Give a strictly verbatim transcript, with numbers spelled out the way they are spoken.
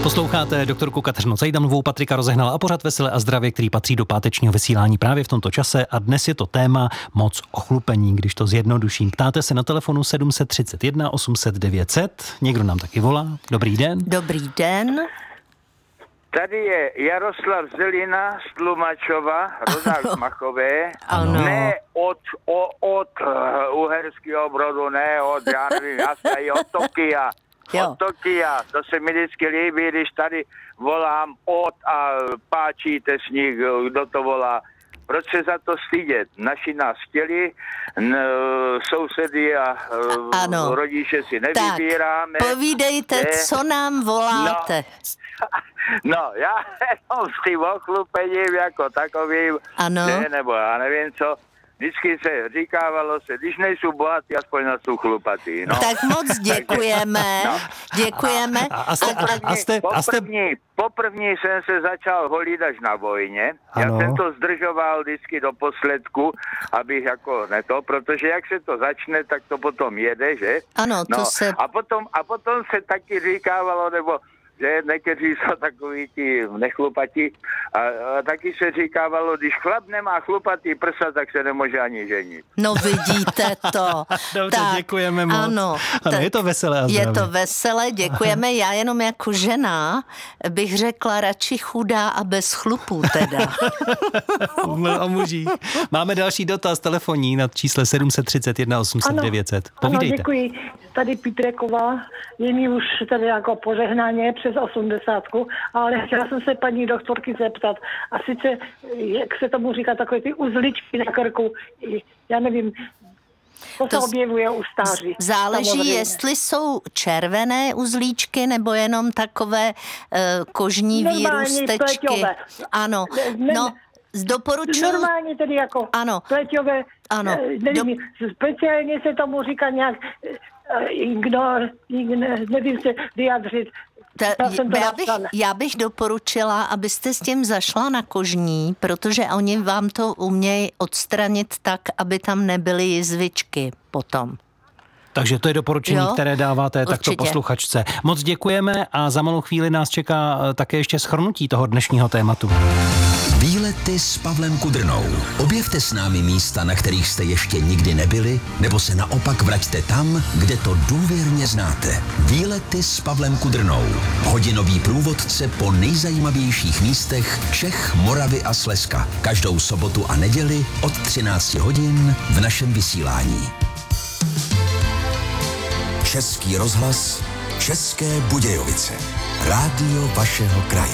Posloucháte doktorku Kateřinu Cejdanovou, Patrika Rozehnala a pořad Vesele a zdravě, který patří do pátečního vysílání právě v tomto čase, a dnes je to téma moc ochlupení, když to zjednoduším. Ptáte se na telefonu sedm tři jedna osm set devět set, někdo nám taky volá. Dobrý den. Dobrý den. Tady je Jaroslav Zelina z Tlumačova, rodák z Machové. Ano. Ne od, o, od uh, Uherského Brodu, ne od, já nevím, já i od Tokia. Jo. Od Tokia, to se mi vždycky líbí, když tady volám od a páčíte s nich, kdo to volá. Proč se za to stydět? Naši nás chtěli, n, sousedy a ano. rodiče si nevybíráme. Tak, povídejte, je. Co nám voláte. No, no já jenom s tím ochlupením jako takovým, ano. Ne, nebo já nevím co, vždycky se říkávalo se, když nejsou bohatí, aspoň na jsou chlupatý. No. Tak moc děkujeme, no. děkujeme. A, a, jste, a, a jste, a jste... Poprvní, poprvní jsem se začal holit až na vojně. Ano. Já jsem to zdržoval vždycky do posledku, abych jako ne to, protože jak se to začne, tak to potom jede, že? Ano, to no. se... A potom, a potom se taky říkávalo, nebo že někteří jsou takový ti nechlupatí. A, a taky se říkávalo, když chlap nemá chlupatý prsa, tak se nemůže ani ženit. No vidíte to. Dobře, tak, děkujeme moc. Ano, ano je to veselé a zdravě. Je to veselé, děkujeme. Já jenom jako žena bych řekla radši chudá a bez chlupů teda. O mužích. Máme další dotaz telefonní na čísle sedm tři jedna osm set devět set. Povídejte. Ano, děkuji. Tady Pítreková, je mi už tady jako požehnaně přes osmdesátku, ale chtěla jsem se paní doktorky zeptat. A sice, jak se tomu říká, takové ty uzličky na krku, já nevím, to, to se objevuje u stáří. Záleží, samozřejmě. Jestli jsou červené uzlíčky nebo jenom takové uh, kožní normální výrůstečky. Pleťové. ano, ne, no, doporučuji... Normálně tedy jako ano. pleťové, ano. nevím, Do... speciálně se tomu říká nějak, ignor, ignor, nevím se vyjadřit. Ta, já, bych, já bych doporučila, abyste s tím zašla na kožní, protože oni vám to umějí odstranit tak, aby tam nebyly jizvičky potom. Takže to je doporučení, jo? které dáváte Určitě. takto posluchačce. Moc děkujeme a za malou chvíli nás čeká také ještě shrnutí toho dnešního tématu. Výlety s Pavlem Kudrnou. Objevte s námi místa, na kterých jste ještě nikdy nebyli, nebo se naopak vraťte tam, kde to důvěrně znáte. Výlety s Pavlem Kudrnou. Hodinový průvodce po nejzajímavějších místech Čech, Moravy a Slezska. Každou sobotu a neděli od třináct hodin v našem vysílání. Český rozhlas, České Budějovice. Rádio vašeho kraje.